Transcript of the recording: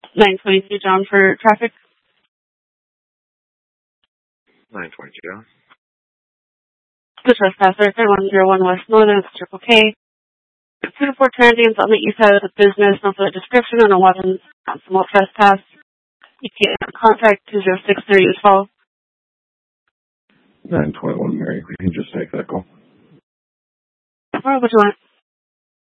922 John for traffic. 922 John. The trespasser, 3101 West Northern, Circle K. 2 to 4 transients on the east side of the business, no further description on a weapons, small trespass. You can contact 206-3012. 921 Mary, we can just take that call. What do you want?